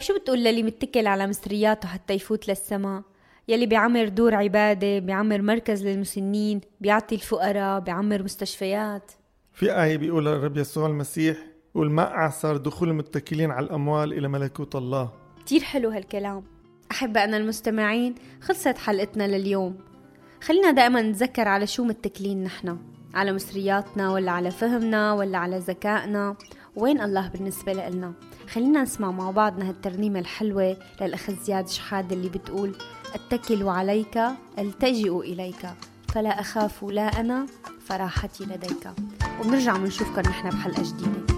شو بتقول للي متكل على مصرياته حتى يفوت للسما؟ يلي بيعمر دور عبادة، بيعمر مركز للمسنين، بيعطي الفقراء، بيعمر مستشفيات. في آية بيقولها الرب يسوع المسيح، يقول ما أعسر دخول المتكلين على الأموال إلى ملكوت الله. كتير حلو هالكلام. أحبائنا المستمعين، خلصت حلقتنا لليوم. خلينا دائما نتذكر على شو متكلين نحن، على مصرياتنا ولا على فهمنا ولا على ذكائنا؟ وين الله بالنسبة لنا؟ خلينا نسمع مع بعضنا هالترنيمة الحلوة للأخ زياد شحاد اللي بتقول: أتكل عليك ألتجئ إليك فلا أخاف لا أنا فراحتي لديك. وبنرجع منشوفكم نحن بحلقة جديدة.